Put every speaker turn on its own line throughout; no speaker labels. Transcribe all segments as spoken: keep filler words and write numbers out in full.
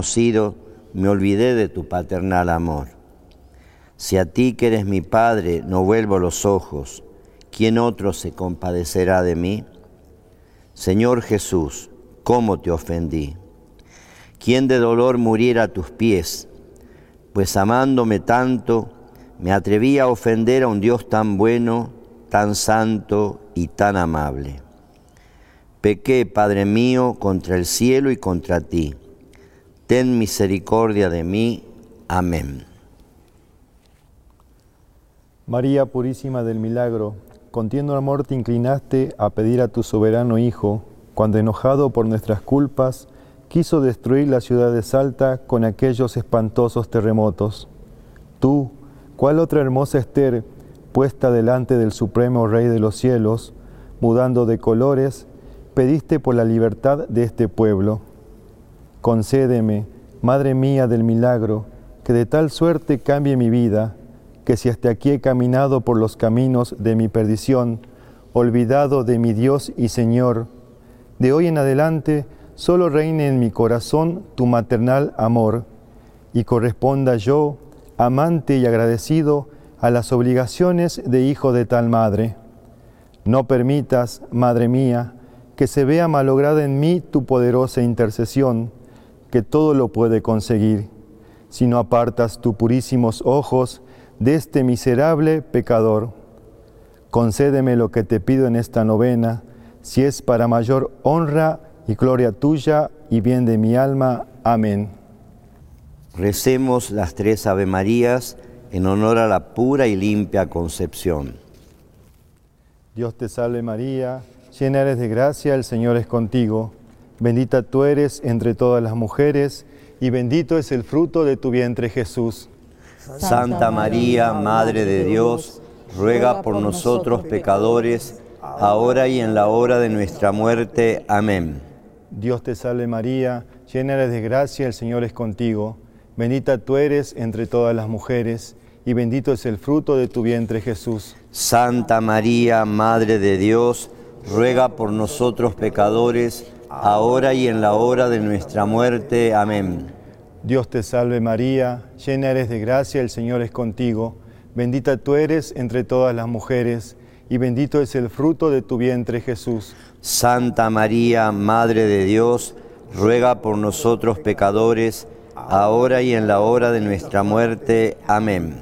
conocido, me olvidé de tu paternal amor. Si a ti que eres mi Padre no vuelvo los ojos, ¿quién otro se compadecerá de mí? Señor Jesús, ¿cómo te ofendí? ¿Quién de dolor muriera a tus pies? Pues amándome tanto, me atreví a ofender a un Dios tan bueno, tan santo y tan amable. Pequé, Padre mío, contra el cielo y contra ti. Ten misericordia de mí. Amén.
María Purísima del Milagro, con tierno amor te inclinaste a pedir a tu soberano Hijo, cuando enojado por nuestras culpas, quiso destruir la ciudad de Salta con aquellos espantosos terremotos. Tú, cual otra hermosa Ester, puesta delante del Supremo Rey de los cielos, mudando de colores, pediste por la libertad de este pueblo. Concédeme, Madre mía del milagro, que de tal suerte cambie mi vida, que si hasta aquí he caminado por los caminos de mi perdición, olvidado de mi Dios y Señor, de hoy en adelante solo reine en mi corazón tu maternal amor, y corresponda yo, amante y agradecido, a las obligaciones de hijo de tal madre. No permitas, Madre mía, que se vea malograda en mí tu poderosa intercesión, que todo lo puede conseguir, si no apartas tus purísimos ojos de este miserable pecador. Concédeme lo que te pido en esta novena, si es para mayor honra y gloria tuya y bien de mi alma. Amén.
Recemos las tres Ave Marías en honor a la pura y limpia concepción.
Dios te salve María, llena eres de gracia, el Señor es contigo. Bendita tú eres entre todas las mujeres, y bendito es el fruto de tu vientre Jesús.
Santa María, Madre de Dios, ruega por nosotros pecadores, ahora y en la hora de nuestra muerte. Amén.
Dios te salve María, llena eres de gracia, el Señor es contigo. Bendita tú eres entre todas las mujeres, y bendito es el fruto de tu vientre Jesús.
Santa María, Madre de Dios, ruega por nosotros pecadores, ahora y en la hora de nuestra muerte. Amén.
Dios te salve María, llena eres de gracia, el Señor es contigo. Bendita tú eres entre todas las mujeres, y bendito es el fruto de tu vientre Jesús.
Santa María, Madre de Dios, ruega por nosotros pecadores, ahora y en la hora de nuestra muerte. Amén.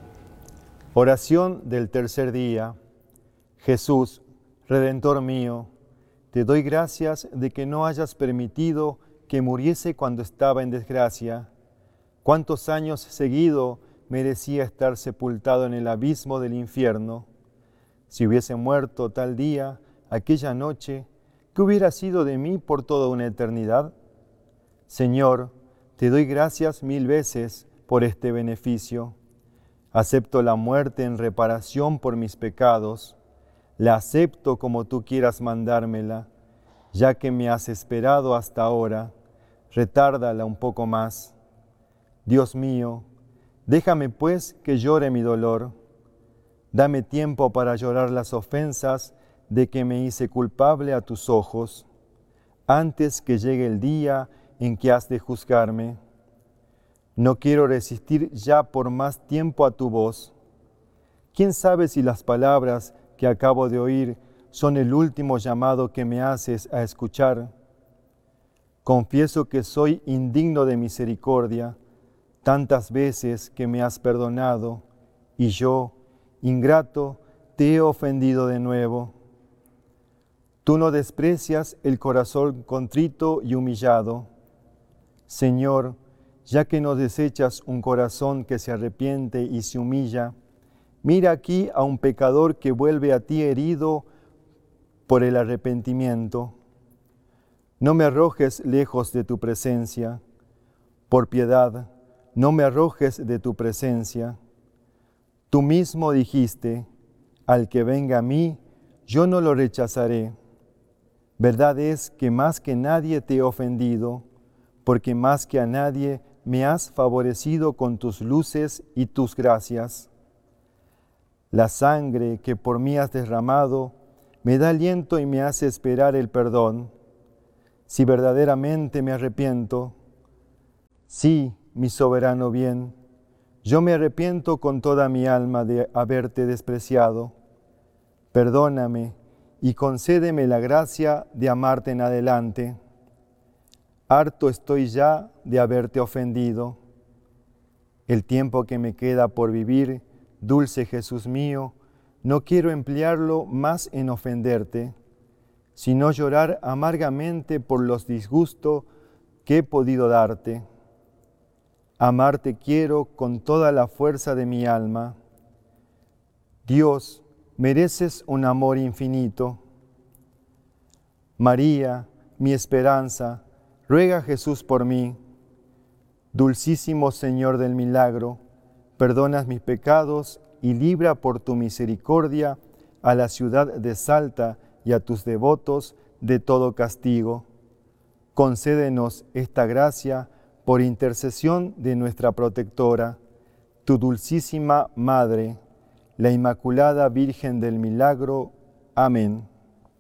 Oración del tercer día. Jesús, Redentor mío, te doy gracias de que no hayas permitido que muriese cuando estaba en desgracia. ¿Cuántos años seguido merecía estar sepultado en el abismo del infierno? Si hubiese muerto tal día, aquella noche, ¿qué hubiera sido de mí por toda una eternidad? Señor, te doy gracias mil veces por este beneficio. Acepto la muerte en reparación por mis pecados. La acepto como tú quieras mandármela, ya que me has esperado hasta ahora. Retárdala un poco más. Dios mío, déjame pues que llore mi dolor. Dame tiempo para llorar las ofensas de que me hice culpable a tus ojos, antes que llegue el día en que has de juzgarme. No quiero resistir ya por más tiempo a tu voz. ¿Quién sabe si las palabras que acabo de oír son el último llamado que me haces a escuchar? Confieso que soy indigno de misericordia, tantas veces que me has perdonado, y yo, ingrato, te he ofendido de nuevo. Tú no desprecias el corazón contrito y humillado. Señor, ya que no desechas un corazón que se arrepiente y se humilla, mira aquí a un pecador que vuelve a ti herido por el arrepentimiento. No me arrojes lejos de tu presencia. Por piedad, no me arrojes de tu presencia. Tú mismo dijiste, al que venga a mí, yo no lo rechazaré. Verdad es que más que nadie te he ofendido, porque más que a nadie me has favorecido con tus luces y tus gracias. La sangre que por mí has derramado me da aliento y me hace esperar el perdón. Si verdaderamente me arrepiento, Sí, mi soberano bien, yo me arrepiento con toda mi alma de haberte despreciado. Perdóname y concédeme la gracia de amarte en adelante. Harto estoy ya de haberte ofendido. El tiempo que me queda por vivir, dulce Jesús mío, no quiero emplearlo más en ofenderte, sino llorar amargamente por los disgustos que he podido darte. Amarte quiero con toda la fuerza de mi alma. Dios, mereces un amor infinito. María, mi esperanza, ruega a Jesús por mí. Dulcísimo Señor del milagro, perdonas mis pecados y libra por tu misericordia a la ciudad de Salta y a tus devotos de todo castigo. Concédenos esta gracia por intercesión de nuestra protectora, tu dulcísima Madre, la Inmaculada Virgen del Milagro. Amén.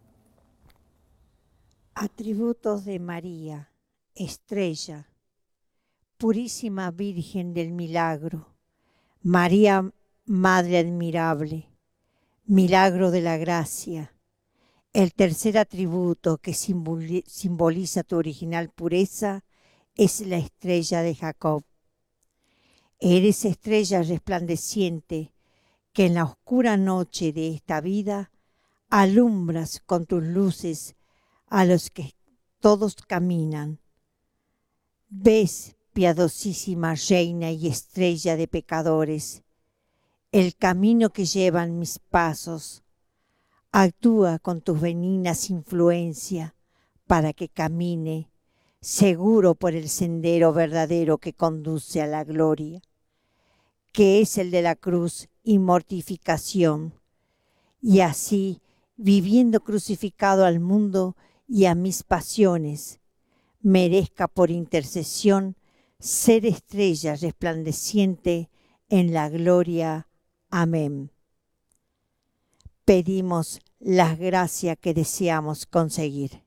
Atributos de María, estrella, purísima Virgen del Milagro, María, Madre admirable, milagro de la gracia. El tercer atributo que simboliza tu original pureza es la estrella de Jacob. Eres estrella resplandeciente que en la oscura noche de esta vida alumbras con tus luces a los que todos caminan. Ves, piadosísima reina y estrella de pecadores, el camino que llevan mis pasos. Actúa con tus benignas influencias para que camine seguro por el sendero verdadero que conduce a la gloria, que es el de la cruz y mortificación, y así, viviendo crucificado al mundo y a mis pasiones, merezca por intercesión ser estrella resplandeciente en la gloria. Amén. Pedimos las gracias que deseamos conseguir.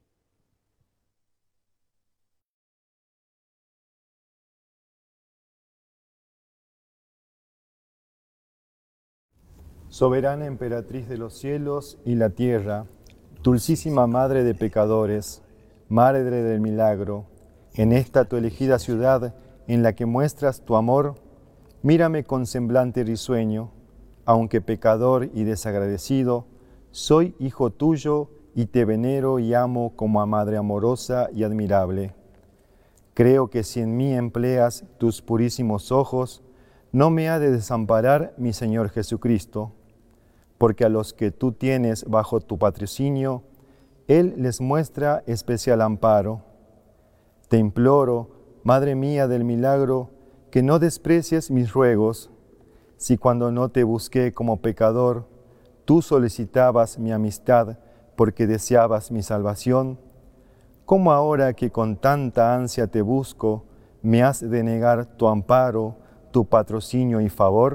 Soberana emperatriz de los cielos y la tierra, dulcísima madre de pecadores, madre del milagro, en esta tu elegida ciudad en la que muestras tu amor, mírame con semblante risueño, aunque pecador y desagradecido, soy hijo tuyo y te venero y amo como a madre amorosa y admirable. Creo que si en mí empleas tus purísimos ojos, no me ha de desamparar mi Señor Jesucristo, porque a los que tú tienes bajo tu patrocinio, Él les muestra especial amparo. Te imploro, Madre mía del milagro, que no desprecies mis ruegos. Si cuando no te busqué como pecador, tú solicitabas mi amistad porque deseabas mi salvación, ¿cómo ahora que con tanta ansia te busco, me has de negar tu amparo, tu patrocinio y favor?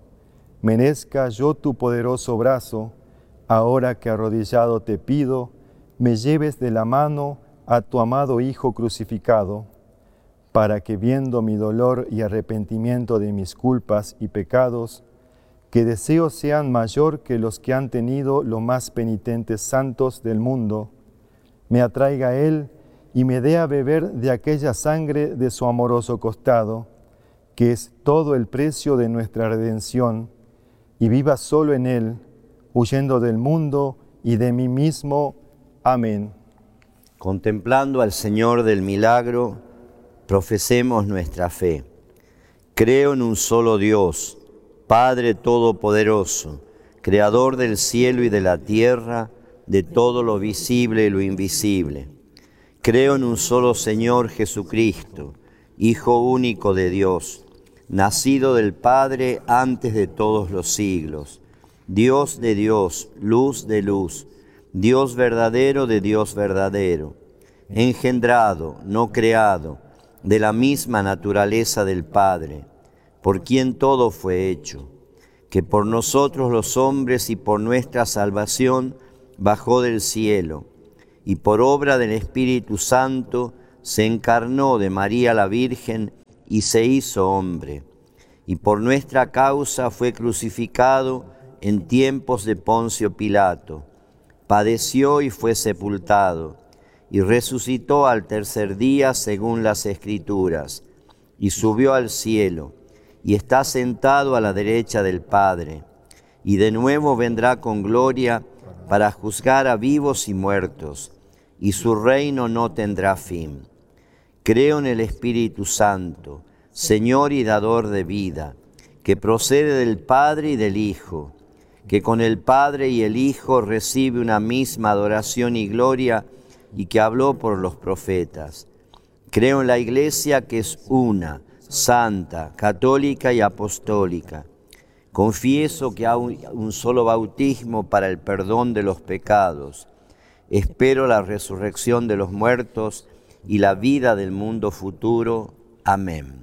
Merezca yo tu poderoso brazo, ahora que arrodillado te pido, me lleves de la mano a tu amado Hijo crucificado, para que viendo mi dolor y arrepentimiento de mis culpas y pecados, que deseos sean mayor que los que han tenido los más penitentes santos del mundo, me atraiga a Él y me dé a beber de aquella sangre de su amoroso costado, que es todo el precio de nuestra redención, y viva solo en Él, huyendo del mundo y de mí mismo. Amén.
Contemplando al Señor del milagro, profesemos nuestra fe. Creo en un solo Dios, Padre Todopoderoso, Creador del cielo y de la tierra, de todo lo visible y lo invisible. Creo en un solo Señor Jesucristo, Hijo único de Dios, nacido del Padre antes de todos los siglos, Dios de Dios, luz de luz, Dios verdadero de Dios verdadero, engendrado, no creado, de la misma naturaleza del Padre, por quien todo fue hecho, que por nosotros los hombres y por nuestra salvación bajó del cielo, y por obra del Espíritu Santo se encarnó de María la Virgen y se hizo hombre, y por nuestra causa fue crucificado en tiempos de Poncio Pilato. Padeció y fue sepultado, y resucitó al tercer día según las Escrituras, y subió al cielo, y está sentado a la derecha del Padre, y de nuevo vendrá con gloria para juzgar a vivos y muertos, y su reino no tendrá fin. Creo en el Espíritu Santo, Señor y dador de vida, que procede del Padre y del Hijo, que con el Padre y el Hijo recibe una misma adoración y gloria, y que habló por los profetas. Creo en la Iglesia, que es una, santa, católica y apostólica. Confieso que hay un solo bautismo para el perdón de los pecados. Espero la resurrección de los muertos y la vida del mundo futuro. Amén.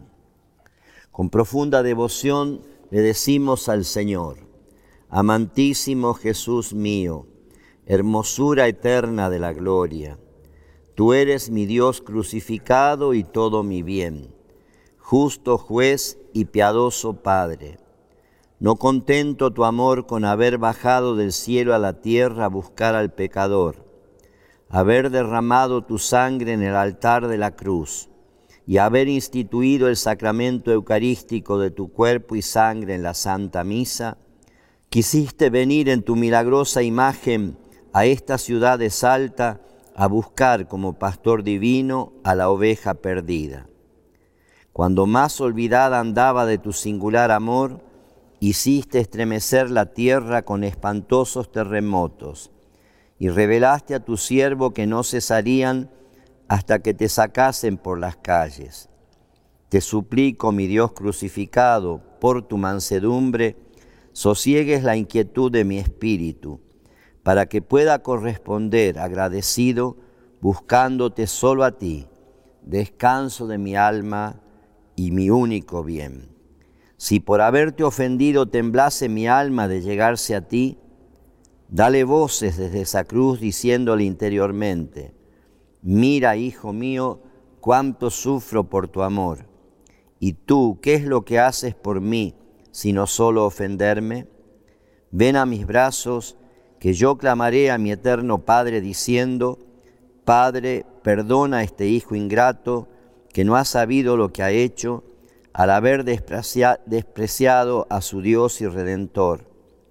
Con profunda devoción le decimos al Señor: amantísimo Jesús mío, hermosura eterna de la gloria, tú eres mi Dios crucificado y todo mi bien, justo juez y piadoso Padre. No contento tu amor con haber bajado del cielo a la tierra a buscar al pecador, haber derramado tu sangre en el altar de la cruz y haber instituido el sacramento eucarístico de tu cuerpo y sangre en la Santa Misa, quisiste venir en tu milagrosa imagen a esta ciudad de Salta a buscar como pastor divino a la oveja perdida. Cuando más olvidada andaba de tu singular amor, hiciste estremecer la tierra con espantosos terremotos y revelaste a tu siervo que no cesarían hasta que te sacasen por las calles. Te suplico, mi Dios crucificado, por tu mansedumbre, sosiegues la inquietud de mi espíritu, para que pueda corresponder agradecido, buscándote solo a ti, descanso de mi alma y mi único bien. Si por haberte ofendido temblase mi alma de llegarse a ti, dale voces desde esa cruz diciéndole interiormente: mira, hijo mío, cuánto sufro por tu amor. Y tú, ¿qué es lo que haces por mí, sino solo ofenderme? Ven a mis brazos, que yo clamaré a mi eterno Padre diciendo: Padre, perdona a este hijo ingrato que no ha sabido lo que ha hecho al haber despreciado a su Dios y Redentor.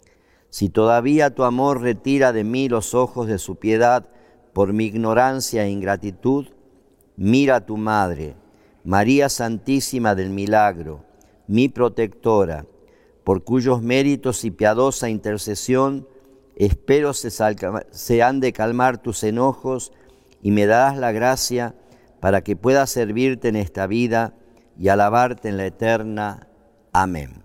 Si todavía tu amor retira de mí los ojos de su piedad por mi ignorancia e ingratitud, mira a tu Madre, María Santísima del Milagro, mi protectora, por cuyos méritos y piadosa intercesión espero se, salca, se han de calmar tus enojos y me darás la gracia para que pueda servirte en esta vida y alabarte en la eterna. Amén.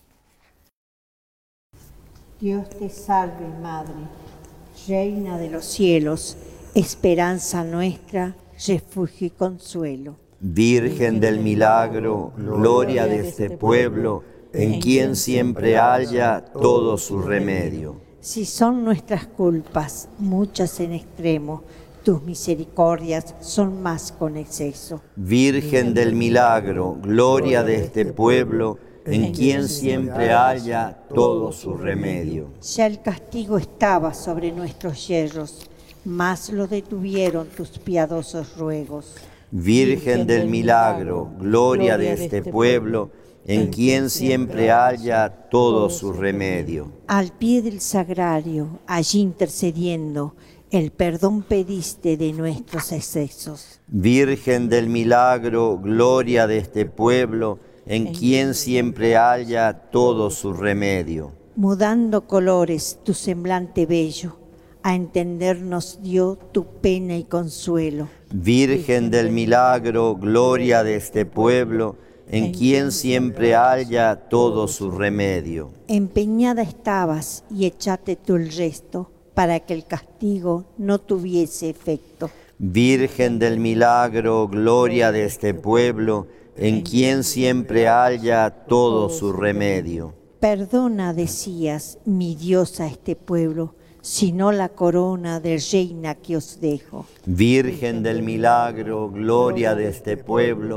Dios te salve, Madre, Reina de los cielos, esperanza nuestra, refugio y consuelo.
Virgen del milagro, gloria de este pueblo, en quien siempre haya todo su remedio.
Si son nuestras culpas, muchas en extremo, tus misericordias son más con exceso.
Virgen del milagro, gloria de este pueblo, en quien siempre haya todo su remedio.
Ya el castigo estaba sobre nuestros yerros, mas lo detuvieron tus piadosos ruegos.
Virgen del milagro, gloria de este pueblo, en quien siempre haya todo su remedio.
Al pie del sagrario, allí intercediendo, el perdón pediste de nuestros excesos.
Virgen del milagro, gloria de este pueblo, en quien siempre haya todo su remedio.
Mudando colores tu semblante bello, a entendernos dio tu pena y consuelo.
Virgen del milagro, gloria de este pueblo, en quien siempre haya todo su remedio.
Empeñada estabas y echate tú el resto, para que el castigo no tuviese efecto.
Virgen del milagro, gloria de este pueblo, en quien siempre haya todo su remedio.
Perdona, decías, mi Dios, a este pueblo, si no la corona de reina que os dejo.
Virgen del milagro, gloria de este pueblo,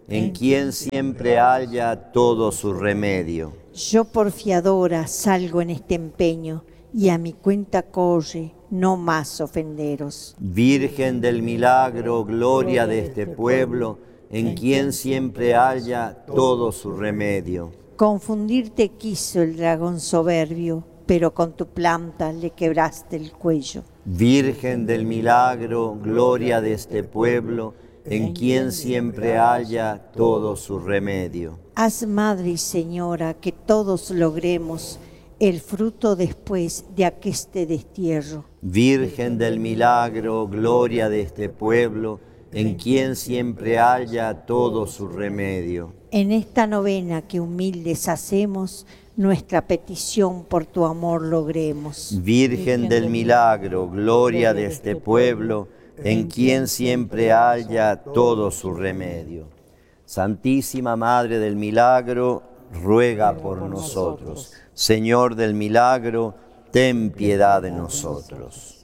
en quien siempre haya todo su remedio.
Yo por fiadora salgo en este empeño, y a mi cuenta corre no más ofenderos.
Virgen del milagro, gloria de este pueblo, en quien siempre haya todo su remedio.
Confundirte quiso el dragón soberbio, pero con tu planta le quebraste el cuello.
Virgen del milagro, gloria de este pueblo, en quien siempre haya todo su remedio.
Haz, Madre y Señora, que todos logremos el fruto después de aqueste destierro.
Virgen del milagro, gloria de este pueblo, en quien siempre haya todo su remedio.
En esta novena que humildes hacemos, nuestra petición por tu amor logremos.
Virgen del milagro, gloria de este pueblo, en quien siempre haya todo su remedio. Santísima Madre del Milagro, ruega por nosotros. Señor del Milagro, ten piedad de nosotros.